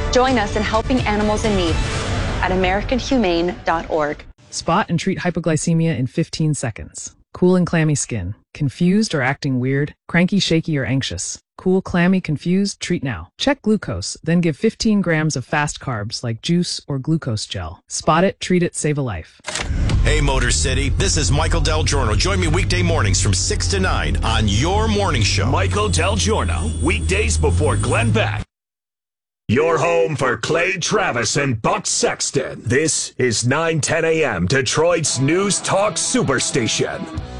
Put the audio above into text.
Join us in helping animals in need at AmericanHumane.org. Spot and treat hypoglycemia in 15 seconds. Cool and clammy skin. Confused or acting weird? Cranky, shaky, or anxious? Cool, clammy, confused? Treat now. Check glucose, then give 15 grams of fast carbs like juice or glucose gel. Spot it, treat it, save a life. Hey, Motor City, this is Michael Del Giorno. Join me weekday mornings from 6 to 9 on your morning show. Michael Del Giorno, weekdays before Glenn Beck. Your home for Clay Travis and Buck Sexton. This is 910 a.m. Detroit's News Talk Superstation.